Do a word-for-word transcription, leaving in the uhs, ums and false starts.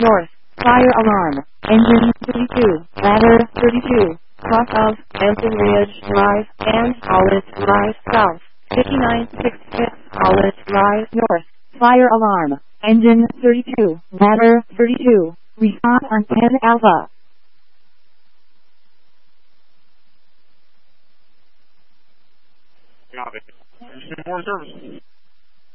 north. Fire alarm. Engine thirty-two. Ladder thirty-two. Cross of Hampton Ridge Drive and Hollis Drive south. fifty-nine sixty-six Hollis Drive north. Fire alarm. Engine thirty-two. Ladder thirty-two. Respond on ten Alpha. Got it. Foreign service.